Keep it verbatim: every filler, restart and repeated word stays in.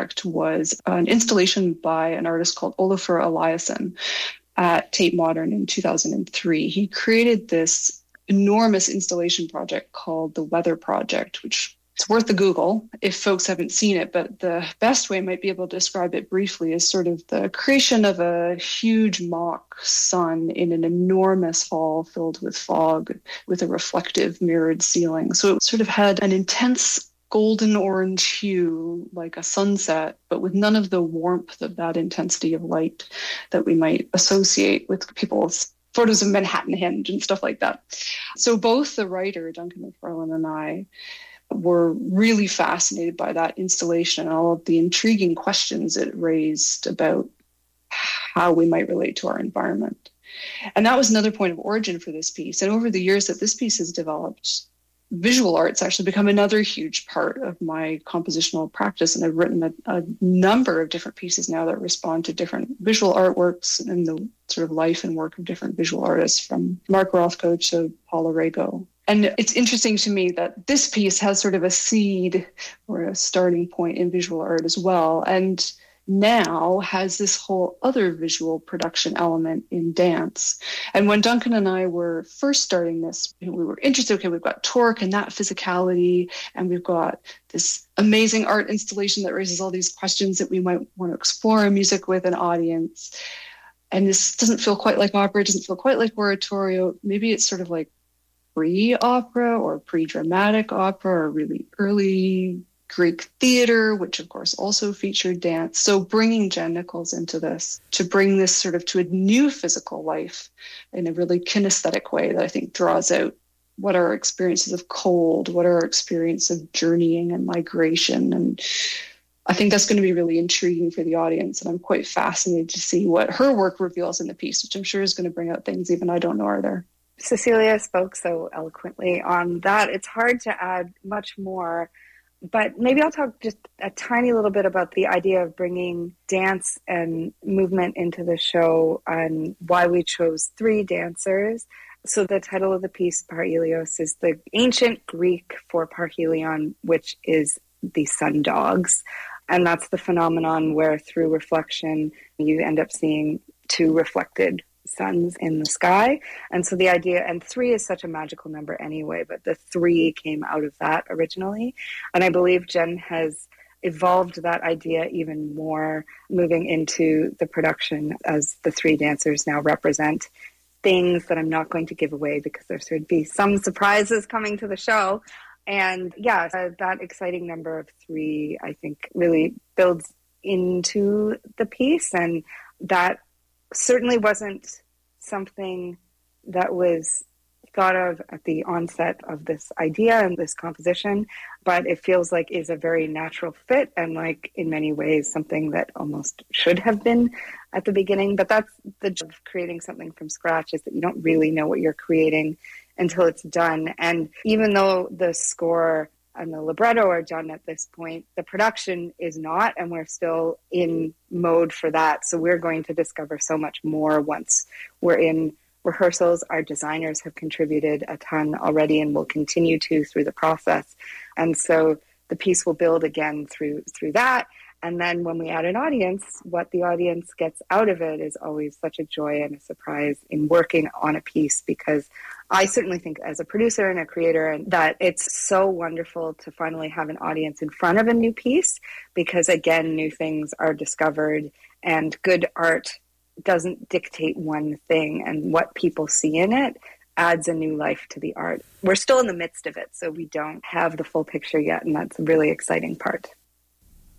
project was an installation by an artist called Olafur Eliasson at Tate Modern in two thousand three. He created this enormous installation project called the Weather Project, which it's worth a Google if folks haven't seen it, but the best way I might be able to describe it briefly is sort of the creation of a huge mock sun in an enormous hall filled with fog with a reflective mirrored ceiling. So it sort of had an intense golden orange hue like a sunset, but with none of the warmth of that intensity of light that we might associate with people's photos of Manhattan Henge and stuff like that. So both the writer, Duncan McFarlane, and I were really fascinated by that installation and all of the intriguing questions it raised about how we might relate to our environment. And that was another point of origin for this piece. And over the years that this piece has developed, visual arts actually become another huge part of my compositional practice. And I've written a, a number of different pieces now that respond to different visual artworks and the sort of life and work of different visual artists, from Mark Rothko to Paula Rego. And it's interesting to me that this piece has sort of a seed or a starting point in visual art as well, and now has this whole other visual production element in dance. And when Duncan and I were first starting this, we were interested, okay, we've got torque and that physicality, and we've got this amazing art installation that raises all these questions that we might want to explore in music with an audience. And this doesn't feel quite like opera, it doesn't feel quite like oratorio. Maybe it's sort of like pre-opera or pre-dramatic opera or really early Greek theater, which of course also featured dance. So bringing Jen Nichols into this to bring this sort of to a new physical life in a really kinesthetic way that I think draws out what are our experiences of cold, what are our experience of journeying and migration. And I think that's going to be really intriguing for the audience. And I'm quite fascinated to see what her work reveals in the piece, which I'm sure is going to bring out things even I don't know are there. Cecilia spoke so eloquently on that. It's hard to add much more, but maybe I'll talk just a tiny little bit about the idea of bringing dance and movement into the show and why we chose three dancers. So the title of the piece, Parhelios, is the ancient Greek for parhelion, which is the sun dogs. And that's the phenomenon where through reflection, you end up seeing two reflected suns in the sky. And so the idea, and three is such a magical number anyway, but the three came out of that originally. And I believe Jen has evolved that idea even more, moving into the production as the three dancers now represent things that I'm not going to give away because there should be some surprises coming to the show. And yeah, uh, that exciting number of three, I think, really builds into the piece. And that certainly wasn't something that was thought of at the onset of this idea and this composition, but it feels like is a very natural fit and like in many ways something that almost should have been at the beginning. But that's the job of creating something from scratch, is that you don't really know what you're creating until it's done. And even though the score and the libretto are done at this point, the production is not, and we're still in mode for that. So we're going to discover so much more once we're in rehearsals. Our designers have contributed a ton already and will continue to through the process. And so the piece will build again through through that. And then when we add an audience, what the audience gets out of it is always such a joy and a surprise in working on a piece, because I certainly think as a producer and a creator and that it's so wonderful to finally have an audience in front of a new piece, because again, new things are discovered and good art doesn't dictate one thing, and what people see in it adds a new life to the art. We're still in the midst of it, so we don't have the full picture yet, and that's a really exciting part.